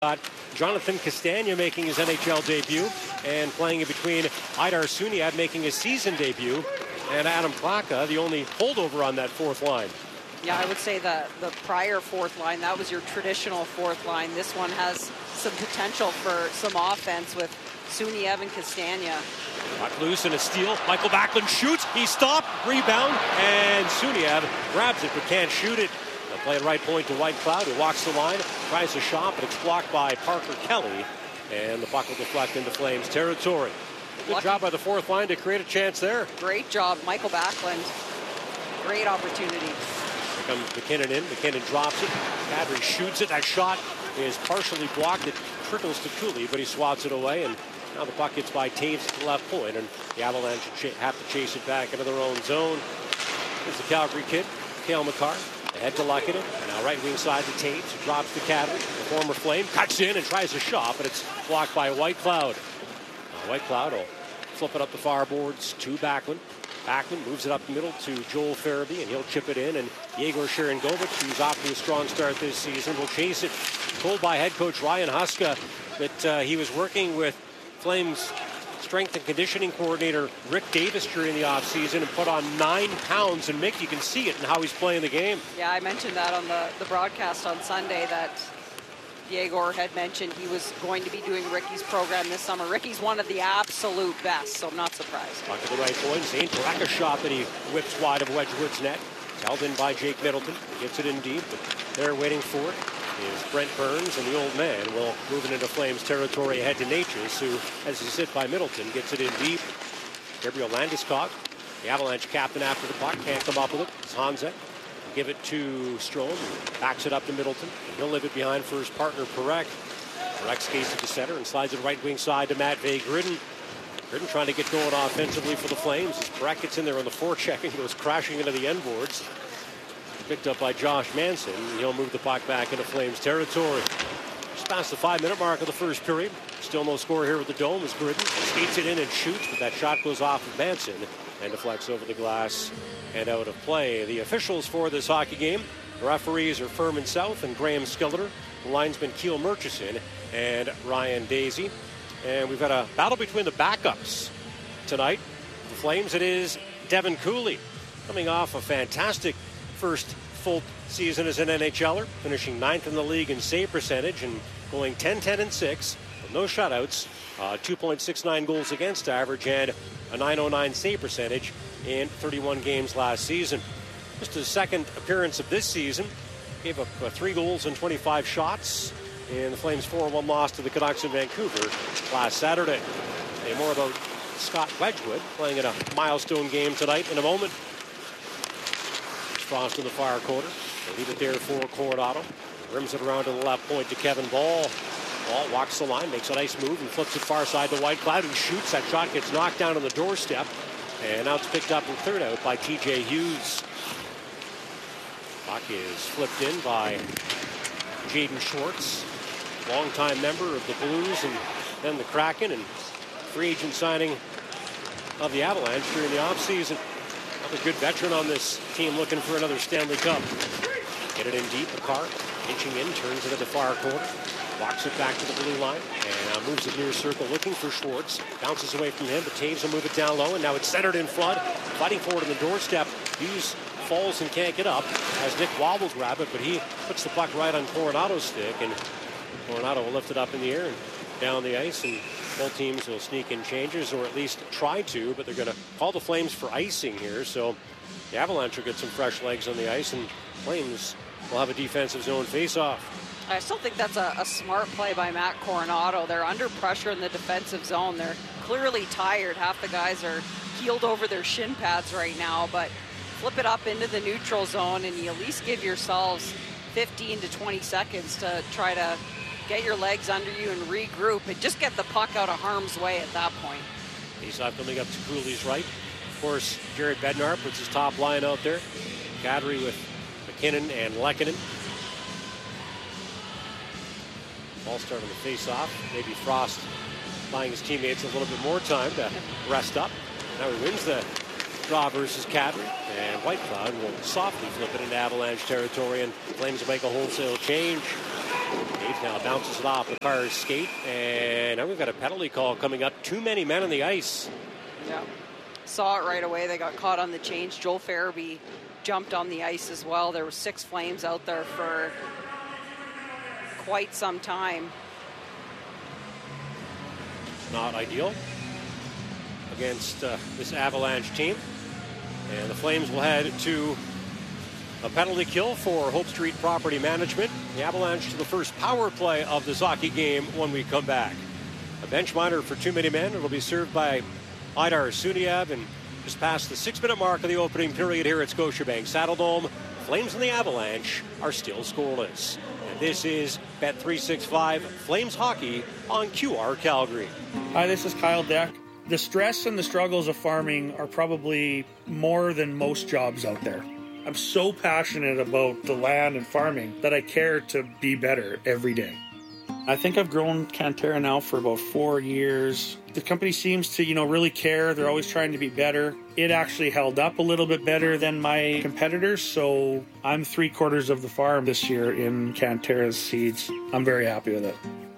got Jonathan Castagna making his NHL debut and playing in between Aidar Suniab making his season debut and Adam Plaka, the only holdover on that fourth line. Yeah, I would say the prior fourth line, that was your traditional fourth line. This one has some potential for some offense with Suniab and Castagna. Got loose and a steal. Michael Backlund shoots. He stopped. Rebound. And Suniab grabs it but can't shoot it. They'll play it right point to Whitecloud, who walks the line, tries a shot, but it's blocked by Parker Kelly. And the puck will deflect into Flames territory. Good job by the fourth line to create a chance there. Great job, Michael Backlund. Great opportunity. Here comes McKinnon in. McKinnon drops it. Kadri shoots it. That shot is partially blocked. It trickles to Cooley, but he swats it away. And now the puck gets by Taves at the left point, and the Avalanche have to chase it back into their own zone. Here's the Calgary kid, Cale Makar. Ahead to Lehkonen. Now right wing side to Taves, who drops to Kadri. The former Flame cuts in and tries a shot, but it's blocked by Whitecloud. Whitecloud will flip it up the far boards to Backlund. Backlund moves it up the middle to Joel Farabee, and he'll chip it in. And Yegor Sharangovich, who's off to a strong start this season, will chase it. Told by head coach Ryan Huska that he was working with Flames strength and conditioning coordinator Rick Davis during the offseason and put on 9 pounds. And Mick, you can see it in how he's playing the game. Yeah, I mentioned that on the broadcast on Sunday that Yegor had mentioned he was going to be doing Ricky's program this summer. Ricky's one of the absolute best, so I'm not surprised. Puck to the right point. Zane Parekh, a shot that he whips wide of Wedgwood's net. It's held in by Jake Middleton. He gets it in deep, but they're waiting for it is Brent Burns, and the old man will move it into Flames territory ahead to Natchez, who, as he sit by Middleton, gets it in deep. Gabriel Landeskog, the Avalanche captain after the puck, can't come up with it. It's Hanzek. Give it to Strome, backs it up to Middleton. He'll leave it behind for his partner, Parekh. Parekh skates it to center and slides it right wing side to Matvei Gridin. Gridin trying to get going offensively for the Flames as Parekh gets in there on the forecheck and goes crashing into the end boards. Picked up by Josh Manson. He'll move the puck back into Flames territory. Just past the 5-minute mark of the first period. Still no score here with the Dome as Gridin skates it in and shoots, but that shot goes off of Manson and deflects over the glass and out of play. The officials for this hockey game, the referees are Furman South and Graham Skilleter, the linesman Keel Murchison and Ryan Daisy. And we've got a battle between the backups tonight. The Flames, it is Devin Cooley, coming off a fantastic first full season as an NHLer, finishing 9th in the league in save percentage and going 10-10-6 with no shutouts, 2.69 goals against average and a .909 save percentage in 31 games last season. Just his second appearance of this season. Gave up 3 goals and 25 shots in the Flames' 4-1 loss to the Canucks in Vancouver last Saturday. And more about Scott Wedgwood playing in a milestone game tonight in a moment. Frost in the far corner. They leave it there for Coronado. Rims it around to the left point to Kevin Ball. Ball walks the line, makes a nice move, and flips it far side to Whitecloud, who shoots. That shot gets knocked down on the doorstep. And now it's picked up and cleared out by TJ Hughes. Puck is flipped in by Jaden Schwartz, longtime member of the Blues and then the Kraken, and free agent signing of the Avalanche during the offseason. Another good veteran on this team looking for another Stanley Cup. Get it in deep. Makar inching in, turns it at the far corner. Walks it back to the blue line and moves it near circle looking for Schwartz. Bounces away from him, but Taves will move it down low, and now it's centered in flood. Fighting for it on the doorstep. Hughes falls and can't get up as Nick Waddle will grab it, but he puts the puck right on Coronado's stick, and Coronado will lift it up in the air and down the ice, and both teams will sneak in changes, or at least try to, but they're going to call the Flames for icing here, so the Avalanche will get some fresh legs on the ice, and Flames will have a defensive zone face-off. I still think that's a smart play by Matt Coronado. They're under pressure in the defensive zone. They're clearly tired. Half the guys are keeled over their shin pads right now, but flip it up into the neutral zone and you at least give yourselves 15 to 20 seconds to try to get your legs under you and regroup and just get the puck out of harm's way at that point. Faceoff coming up to Cooley's right. Of course, Jared Bednar puts his top line out there. Kadri with McKinnon and Lehkonen. Ball start on the face-off. Maybe Frost buying his teammates a little bit more time to rest up. Now he wins the draw versus Kadri, and Whitecloud will softly flip it into Avalanche territory, and Flames will make a wholesale change. Dave now bounces it off the car's skate, and now we've got a penalty call coming up. Too many men on the ice. Yeah, saw it right away. They got caught on the change. Joel Farabee jumped on the ice as well. There were 6 Flames out there for quite some time. Not ideal against this Avalanche team. And the Flames will head to a penalty kill for Hope Street Property Management. The Avalanche to the first power play of this hockey game when we come back. A bench minor for too many men. It'll be served by Aidar Suniev, and just past the 6-minute mark of the opening period here at Scotiabank Saddledome. Flames and the Avalanche are still scoreless. And this is Bet365 Flames Hockey on QR Calgary. Hi, this is Kyle Deck. The stress and the struggles of farming are probably more than most jobs out there. I'm so passionate about the land and farming that I care to be better every day. I think I've grown Cantera now for about 4 years. The company seems to, really care. They're always trying to be better. It actually held up a little bit better than my competitors, so I'm 3/4 of the farm this year in Cantera's seeds. I'm very happy with it.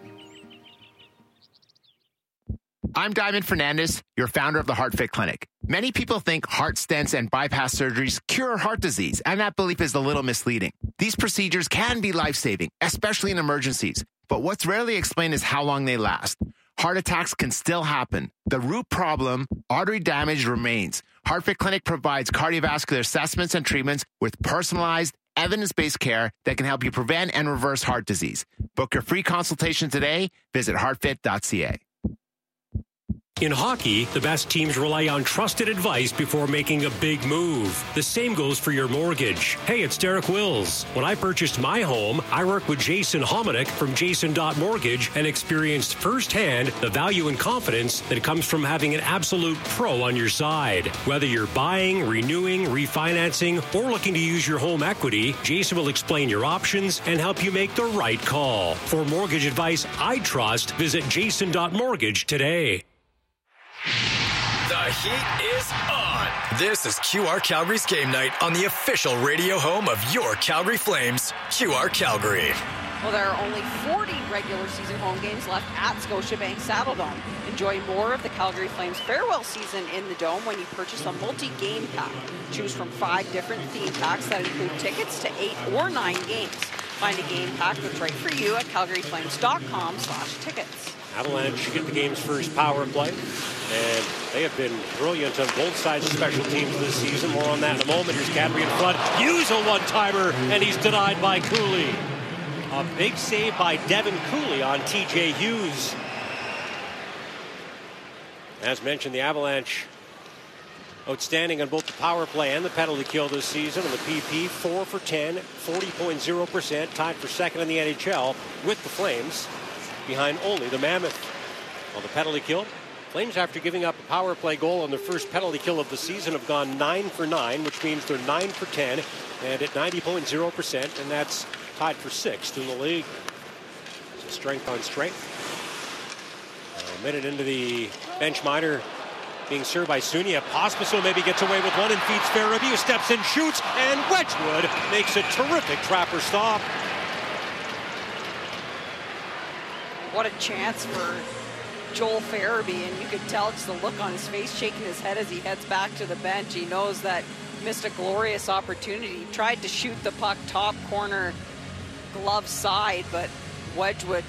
I'm Diamond Fernandez, your founder of the HeartFit Clinic. Many people think heart stents and bypass surgeries cure heart disease, and that belief is a little misleading. These procedures can be life-saving, especially in emergencies. But what's rarely explained is how long they last. Heart attacks can still happen. The root problem, artery damage, remains. HeartFit Clinic provides cardiovascular assessments and treatments with personalized, evidence-based care that can help you prevent and reverse heart disease. Book your free consultation today. Visit heartfit.ca. In hockey, the best teams rely on trusted advice before making a big move. The same goes for your mortgage. Hey, it's Derek Wills. When I purchased my home, I worked with Jason Hominick from Jason.Mortgage and experienced firsthand the value and confidence that comes from having an absolute pro on your side. Whether you're buying, renewing, refinancing, or looking to use your home equity, Jason will explain your options and help you make the right call. For mortgage advice I trust, visit Jason.Mortgage today. The heat is on. This is QR Calgary's game night on the official radio home of your Calgary Flames, QR Calgary. Well, there are only 40 regular season home games left at Scotiabank Saddledome. Enjoy more of the Calgary Flames farewell season in the Dome when you purchase a multi-game pack. Choose from 5 different theme packs that include tickets to 8 or 9 games. Find a game pack that's right for you at calgaryflames.com/tickets. Avalanche get the game's first power play, and they have been brilliant on both sides of special teams this season. More on that in a moment. Here's Kadri in front. Hughes a one-timer, and he's denied by Cooley. A big save by Devin Cooley on TJ Hughes. As mentioned, the Avalanche outstanding on both the power play and the penalty kill this season. On the PP, 4 for 10, 40.0%, tied for second in the NHL with the Flames, behind only the Mammoth. On the penalty kill, Flames, after giving up a power play goal on their first penalty kill of the season, have gone 9 for 9, which means they're 9 for 10 and at 90.0%, and that's tied for 6th in the league. So strength on strength. A minute into the bench minor being served by Sunia. Pospisil maybe gets away with one and feeds Farabee, who steps in, shoots, and Wedgwood makes a terrific trapper stop. What a chance for Joel Farabee, and you could tell just the look on his face, shaking his head as he heads back to the bench. He knows that he missed a glorious opportunity. He tried to shoot the puck top corner glove side, but Wedgwood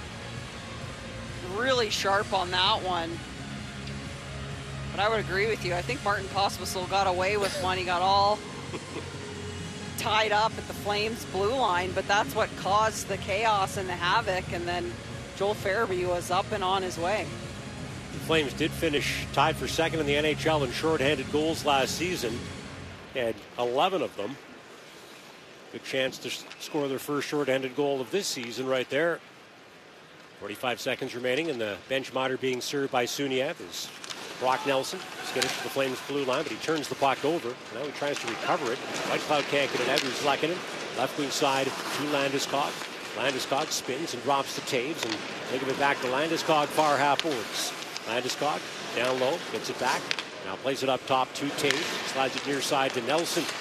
really sharp on that one. But I would agree with you. I think Martin Pospisil got away with one. He got all tied up at the Flames blue line, but that's what caused the chaos and the havoc, and then Joel Farabee was up and on his way. The Flames did finish tied for second in the NHL in shorthanded goals last season. Had 11 of them. Good chance to score their first shorthanded goal of this season right there. 45 seconds remaining, and the bench minor being served by Suniev is Brock Nelson. He's getting to the Flames blue line, but he turns the puck over. Now he tries to recover it. Whitecloud can't get it out. He's lacking it. Left wing side to Landeskog. Landeskog spins and drops to Taves, and they give it back to Landeskog, far half boards. Landeskog down low, gets it back. Now plays it up top to Taves. Slides it near side to Nelson.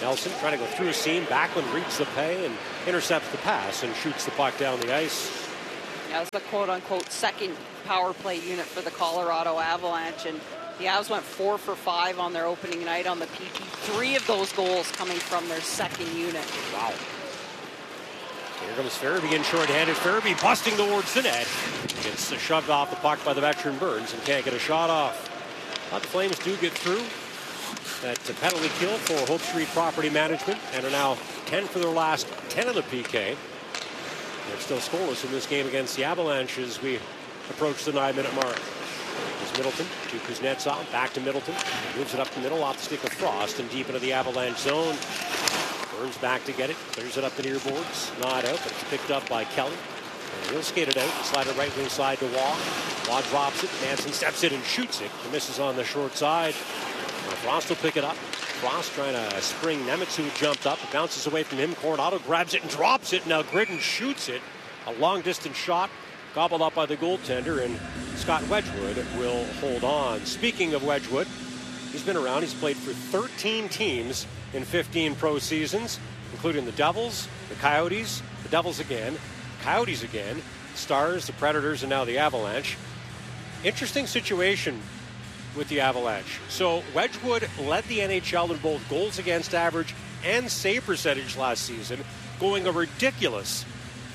Nelson trying to go through a seam. Backlund reads the pay and intercepts the pass and shoots the puck down the ice. Yeah, it's the quote-unquote second power play unit for the Colorado Avalanche, and the Avs went 4 for 5 on their opening night on the PP. 3 of those goals coming from their second unit. Wow. Here comes Farabee in short-handed. Farabee busting towards the net. Gets shoved off the puck by the veteran Burns and can't get a shot off. But the Flames do get through that penalty kill for Hope Street Property Management and are now 10 for their last 10 of the PK. They're still scoreless in this game against the Avalanche as we approach the 9-minute mark. There's Middleton to Kuznetsov, back to Middleton. Moves it up the middle off the stick of Frost and deep into the Avalanche zone. Burns back to get it, clears it up the near boards. Not out, but it's picked up by Kelly. And he'll skate it out and slide it right wing side to Waugh. Waugh drops it, Manson steps in and shoots it. He misses on the short side. Frost will pick it up. Frost trying to spring Nemitz, who jumped up. It bounces away from him. Coronado grabs it and drops it. Now Gridden shoots it. A long distance shot gobbled up by the goaltender, and Scott Wedgwood will hold on. Speaking of Wedgwood, he's been around. He's played for 13 teams in 15 pro seasons, including the Devils, the Coyotes, the Devils again, Coyotes again, Stars, the Predators, and now the Avalanche. Interesting situation with the Avalanche. So Wedgwood led the NHL in both goals against average and save percentage last season, going a ridiculous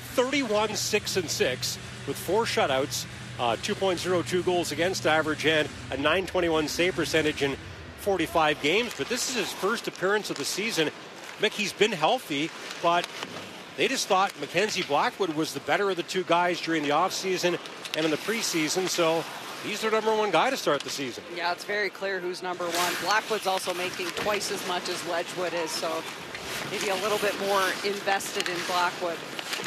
31-6-6 with 4 shutouts, 2.02 goals against average, and a .921 save percentage in 45 games. But this is his first appearance of the season. Mick, he's been healthy, but they just thought Mackenzie Blackwood was the better of the two guys during the offseason and in the preseason, so he's their number one guy to start the season. Yeah, it's very clear who's number one. Blackwood's also making twice as much as Wedgwood is, so maybe a little bit more invested in Blackwood.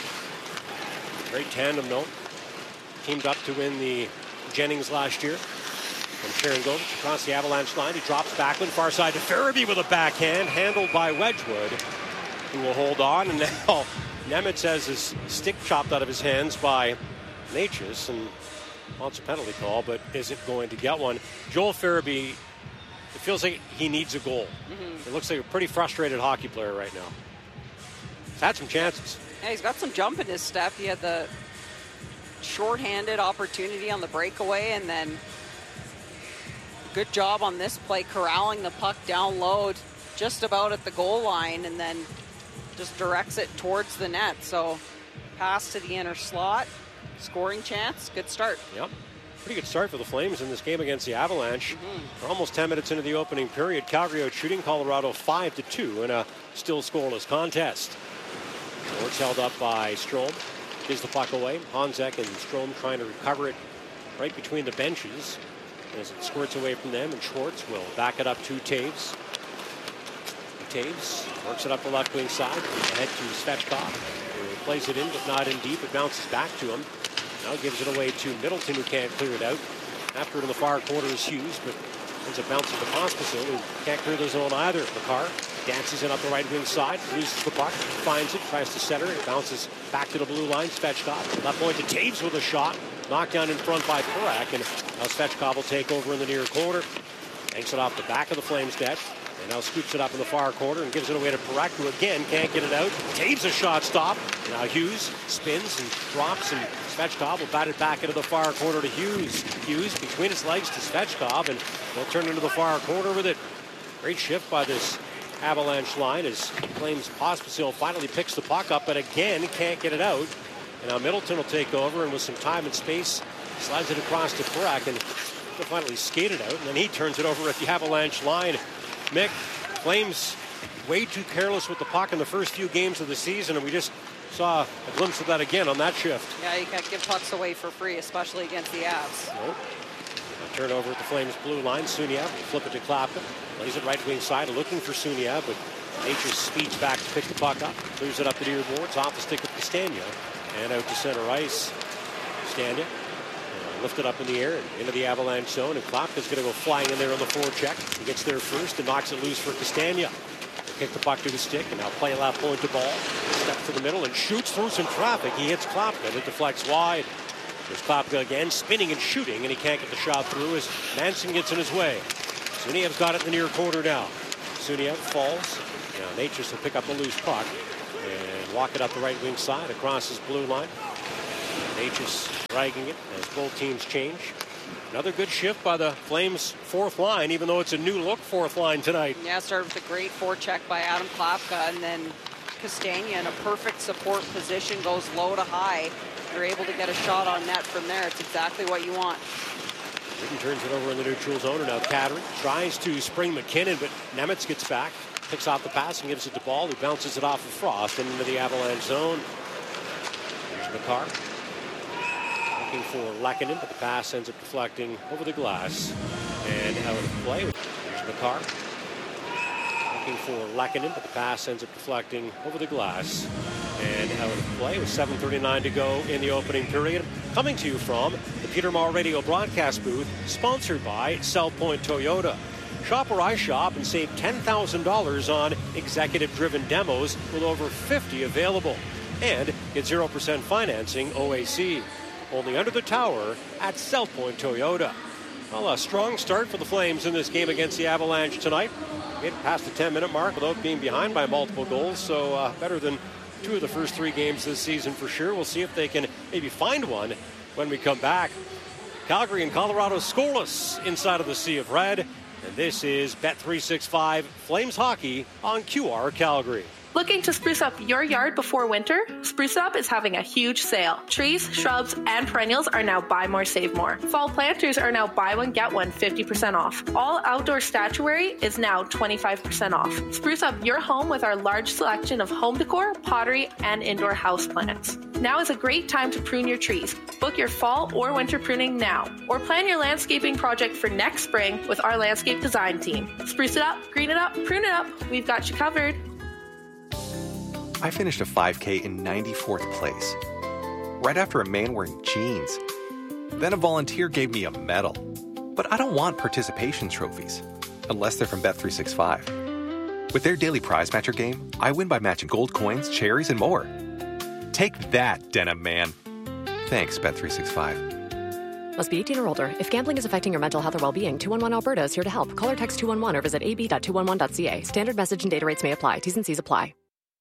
Great tandem, though. Teamed up to win the Jennings last year. From Sharangovich across the Avalanche line. He drops Backlund far side to Farabee with a backhand, handled by Wedgwood, who will hold on. And now Nemitz has his stick chopped out of his hands by Necas and wants a penalty call, but isn't going to get one. Joel Farabee, it feels like he needs a goal. It looks like a pretty frustrated hockey player right now. He's had some chances. Yeah, he's got some jump in his step. He had the shorthanded opportunity on the breakaway, and then good job on this play corralling the puck down low just about at the goal line, and then just directs it towards the net. So pass to the inner slot, scoring chance, good start. Yep, pretty good start for the Flames in this game against the Avalanche. We're almost 10 minutes into the opening period. Calgary out shooting Colorado 5-2 in a still scoreless contest. It's held up by Strome. Gives the puck away. Honzek and Strome trying to recover it right between the benches as it squirts away from them, and Schwartz will back it up to Taves. Taves works it up the left wing side. Ahead to Svechkov, who plays it in, but not in deep. It bounces back to him. Now gives it away to Middleton, who can't clear it out. After it in the far corner is Hughes, but ends up bouncing to Pospisil, who can't clear the zone either. Makar dances in up the right wing side, loses the puck, finds it, tries to center it, bounces back to the blue line. Svechkov, left point to Taves with a shot, knocked down in front by Purak, and now Svechkov will take over in the near corner. Banks it off the back of the Flames net, and now scoops it up in the far corner and gives it away to Purak, who again can't get it out. Taves a shot stop. Now Hughes spins and drops, and Svechkov will bat it back into the far corner to Hughes. Hughes between his legs to Svechkov, and they'll turn into the far corner with it. Great shift by this Avalanche line as Flames Pospisil finally picks the puck up, but again can't get it out. And now Middleton will take over, and with some time and space, slides it across to Purak, and he'll finally skate it out, and then he turns it over at the Avalanche line. Mick, Flames way too careless with the puck in the first few games of the season, and we just saw a glimpse of that again on that shift. Yeah, you can't give pucks away for free, especially against the Avs. Nope. Turnover at the Flames blue line. Suniev will flip it to Klapka. Plays it right wing side, looking for Suniev, but Nature's speeds back to pick the puck up. Clears it up the near boards, off the stick of Castagna, and out to center ice. Castagna lifted up in the air and into the Avalanche zone, and Klapka's going to go flying in there on the forecheck. He gets there first and knocks it loose for Castagna. Kick the puck to his stick, and now play left point to ball. Steps to the middle and shoots through some traffic. He hits Klapka, and it deflects wide. There's Klapka again, spinning and shooting, and he can't get the shot through as Manson gets in his way. Suniev's got it in the near corner now. Suniev falls. Now Natchez will pick up the loose puck and walk it up the right wing side across his blue line. Natchez dragging it as both teams change. Another good shift by the Flames' fourth line, even though it's a new look fourth line tonight. Yeah, started with a great forecheck by Adam Klapka, and then Castagna in a perfect support position, goes low to high. They're able to get a shot on net from there. It's exactly what you want. Ridden turns it over in the neutral zone, and now Kadri tries to spring McKinnon, but Nemitz gets back, picks off the pass and gives it to Ball, who bounces it off of Frost and into the Avalanche zone. Here's Makar. Looking for Lehkonen, but the pass ends up deflecting over the glass and out of play. Here's Makar. Looking for Lehkonen, but the pass ends up deflecting over the glass and out of play with 7:39 to go in the opening period. Coming to you from the Peter Maher Radio broadcast booth, sponsored by South Point Toyota. Shop where I shop and save $10,000 on executive-driven demos with over 50 available. And get 0% financing OAC. Only under the tower at South Point Toyota. Well, a strong start for the Flames in this game against the Avalanche tonight. Made it past the 10-minute mark without being behind by multiple goals, so better than two of the first three games this season for sure. We'll see if they can maybe find one when we come back. Calgary and Colorado scoreless inside of the Sea of Red. And this is Bet365 Flames Hockey on QR Calgary. Looking to spruce up your yard before winter? Spruce Up is having a huge sale. Trees, shrubs, and perennials are now buy more, save more. Fall planters are now buy one, get one 50% off. All outdoor statuary is now 25% off. Spruce up your home with our large selection of home decor, pottery, and indoor houseplants. Now is a great time to prune your trees. Book your fall or winter pruning now. Or plan your landscaping project for next spring with our landscape design team. Spruce it up, green it up, prune it up. We've got you covered. I finished a 5K in 94th place, right after a man wearing jeans. Then a volunteer gave me a medal. But I don't want participation trophies, unless they're from Bet365. With their daily prize matcher game, I win by matching gold coins, cherries, and more. Take that, Denim Man. Thanks, Bet365. Must be 18 or older. If gambling is affecting your mental health or well-being, 211 Alberta is here to help. Call or text 211 or visit ab.211.ca. Standard message and data rates may apply. T's and C's apply.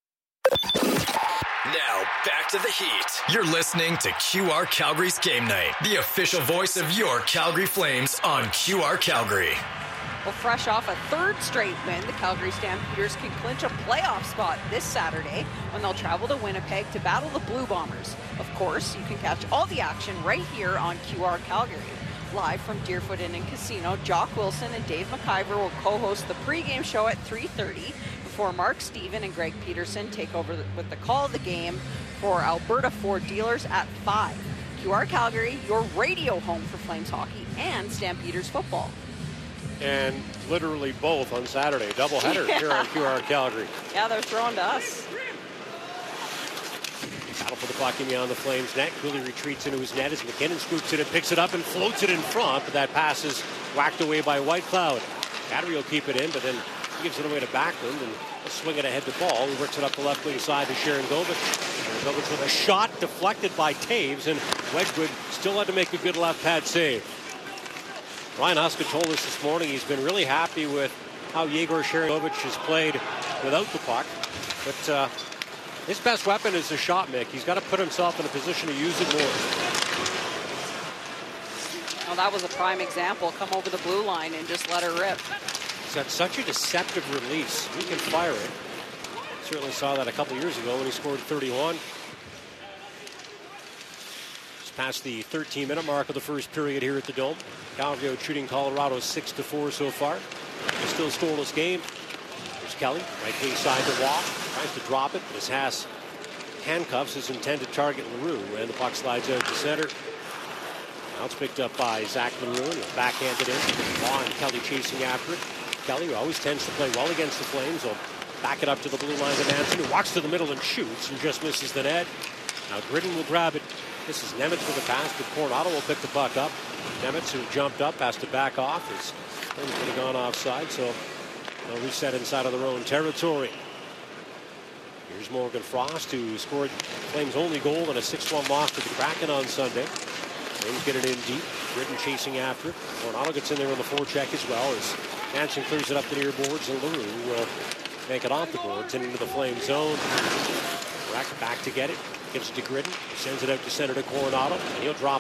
Now, back to the Heat. You're listening to QR Calgary's Game Night, the official voice of your Calgary Flames on QR Calgary. Well, fresh off a third straight win, the Calgary Stampeders can clinch a playoff spot this Saturday when they'll travel to Winnipeg to battle the Blue Bombers. Of course, you can catch all the action right here on QR Calgary. Live from Deerfoot Inn and Casino, Jock Wilson and Dave McIver will co-host the pregame show at 3:30 before Mark Steven and Greg Peterson take over with the call of the game for Alberta Ford dealers at 5. QR Calgary, your radio home for Flames hockey and Stampeders football. And literally both on Saturday. Doubleheader here on QR Calgary. Yeah, they're throwing to us. Battle for the puck on the Flames net. Cooley retreats into his net as McKinnon scoops it and picks it up and floats it in front, but that pass is whacked away by Whitecloud. Kadri will keep it in, but then he gives it away to Backlund and will swing it ahead to Ball. He works it up the left wing side to Sharon Govich. Sharon Govich with a shot deflected by Taves, and Wedgwood still had to make a good left pad save. Ryan Huska told us this morning he's been really happy with how Yegor Sharangovich has played without the puck. But his best weapon is the shot, Mick. He's got to put himself in a position to use it more. Well, that was a prime example. Come over the blue line and just let her rip. He's got such a deceptive release. He can fire it. Certainly saw that a couple years ago when he scored 31. Just past the 13-minute mark of the first period here at the Dome. Calgary shooting Colorado 6-4 so far. It's still a scoreless game. There's Kelly, right wing side to Waugh. Tries to drop it, but as Haas handcuffs his intended target LaRue, and the puck slides out to center. Now it's picked up by Zach LaRue, and backhanded in. Waugh and Kelly chasing after it. Kelly, who always tends to play well against the Flames, will back it up to the blue line to Manson, who walks to the middle and shoots and just misses the net. Now Gridden will grab it. This is Nemitz with the pass, but Coronado will pick the puck up. Nemitz, who jumped up, has to back off. His Flames would have gone offside, so they'll reset inside of their own territory. Here's Morgan Frost, who scored Flames' only goal in a 6-1 loss to the Kraken on Sunday. Flames get it in deep. Gridden chasing after it. Coronado gets in there on the forecheck as well as Manson clears it up the near boards, and LaRue will make it off the boards and into the Flame zone. Breck back to get it. Gives it to Gridden. Sends it out to Senator Coronado. And he'll drop